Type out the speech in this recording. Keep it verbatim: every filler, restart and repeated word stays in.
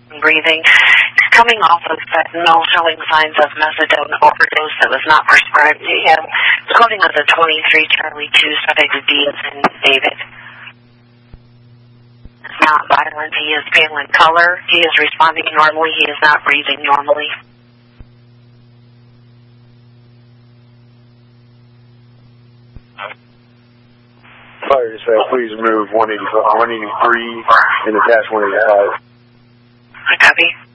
breathing. He's coming off of fentanyl, showing signs of methadone overdose that was not prescribed to him. He's quoting as a twenty-three Charlie two, suffix D as in David. He's not violent. He is pale in color. He is responding normally. He is not breathing normally. Fire dispatch, please move one eighty-three and attach one eighty-five. I copy.